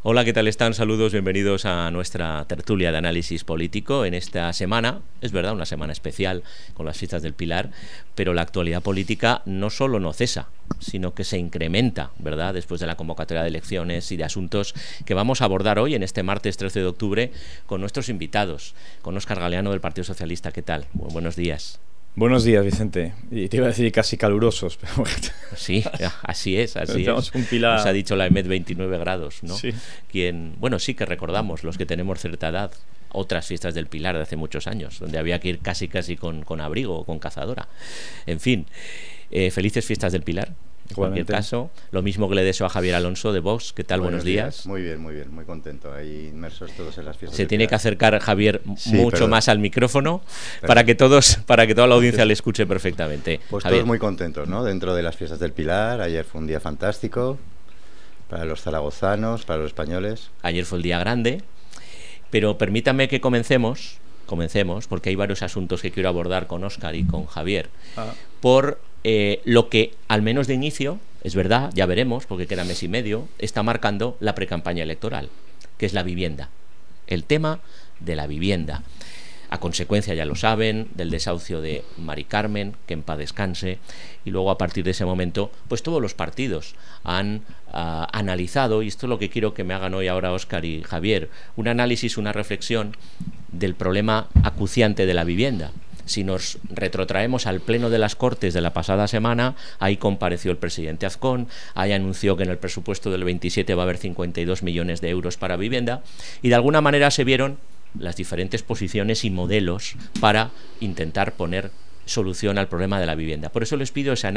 Hola, ¿qué tal están? Saludos, bienvenidos a nuestra tertulia de análisis político en esta semana. Es verdad, una semana especial con las fiestas del Pilar, pero la actualidad política no solo no cesa, sino que se incrementa, ¿verdad?, después de la convocatoria de elecciones y de asuntos que vamos a abordar hoy en este martes 13 de octubre con nuestros invitados, con Óscar Galeano del Partido Socialista. ¿Qué tal? Muy buenos días. Buenos días, Vicente. Y te iba a decir casi calurosos, pero bueno. Sí, así es. Un Pilar... Nos ha dicho la EMET 29 grados, ¿no? Sí. Bueno, sí que recordamos, los que tenemos cierta edad, otras fiestas del Pilar de hace muchos años, donde había que ir casi con abrigo o con cazadora. En fin, felices fiestas del Pilar. En cualquier caso, lo mismo que le deseo a Javier Alonso de Vox. ¿Qué tal? Buenos días. Muy bien, muy contento. Ahí inmersos todos en las fiestas. Se tiene que acercar Javier mucho más al micrófono para que toda la audiencia le escuche perfectamente. Pues Javier. Todos muy contentos, ¿no? Dentro de las fiestas del Pilar. Ayer fue un día fantástico para los zaragozanos, para los españoles. Ayer fue el día grande, pero permítame que comencemos, porque hay varios asuntos que quiero abordar con Óscar y con Javier, por lo que, al menos de inicio, es verdad, ya veremos, porque queda mes y medio, está marcando la precampaña electoral, que es la vivienda, el tema de la vivienda. A consecuencia, ya lo saben, del desahucio de Mari Carmen, que en paz descanse, y luego a partir de ese momento, pues todos los partidos han analizado, y esto es lo que quiero que me hagan hoy ahora Óscar y Javier, un análisis, una reflexión del problema acuciante de la vivienda. Si nos retrotraemos al pleno de las Cortes de la pasada semana, ahí compareció el presidente Azcón, ahí anunció que en el presupuesto del 27 va a haber 52 millones de euros para vivienda, y de alguna manera se vieron las diferentes posiciones y modelos para intentar poner solución al problema de la vivienda. Por eso les pido ese